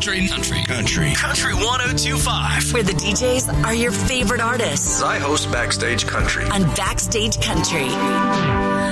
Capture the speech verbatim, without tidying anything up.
Country. Country. Country. Country one oh two point five. Where the D Js are your favorite artists. I host Backstage Country on Backstage Country.